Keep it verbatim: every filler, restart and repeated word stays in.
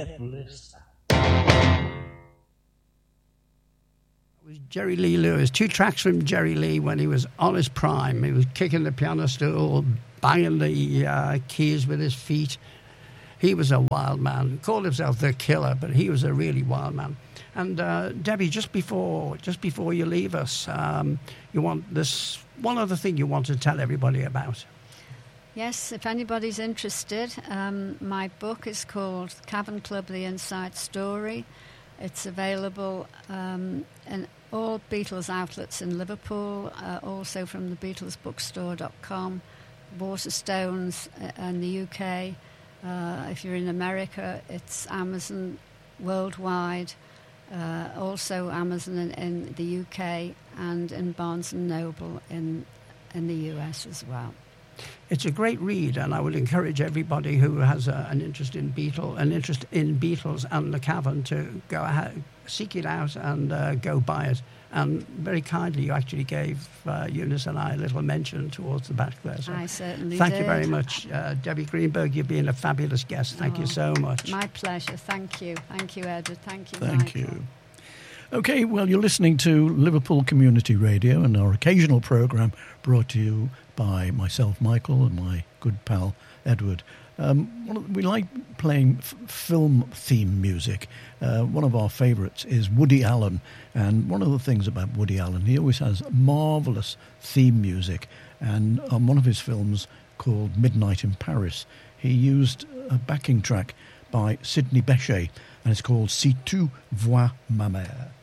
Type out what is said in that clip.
Bliss. It was Jerry Lee Lewis. Two tracks from Jerry Lee when he was on his prime. He was kicking the piano stool, banging the uh, keys with his feet. He was a wild man. He called himself the Killer, but he was a really wild man. And uh, Debbie, just before just before you leave us, um, you want this one other thing you want to tell everybody about. Yes, if anybody's interested, um, my book is called Cavern Club: The Inside Story. It's available um, in all Beatles outlets in Liverpool, uh, also from the beatles bookstore dot com, Waterstones in the U K. Uh, if you're in America, it's Amazon worldwide, uh, also Amazon in, in the U K and in Barnes and Noble in in the U S as well. It's a great read, and I would encourage everybody who has a, an interest in Beatle, an interest in Beatles and the Cavern to go ahead, seek it out and uh, go buy it. And very kindly, you actually gave uh, Eunice and I a little mention towards the back there. So I certainly thank did. you very much, uh, Debbie Greenberg. You've been a fabulous guest. Thank oh, you so much. My pleasure. Thank you. Thank you, Edward. Thank you, Thank Michael. you. Okay, well, you're listening to Liverpool Community Radio and our occasional programme brought to you by myself, Michael, and my good pal, Edward. Um, we like playing f- film theme music. Uh, one of our favourites is Woody Allen, and one of the things about Woody Allen, he always has marvellous theme music, and on one of his films called Midnight in Paris, he used a backing track by Sidney Bechet, and it's called Si tu vois ma mère.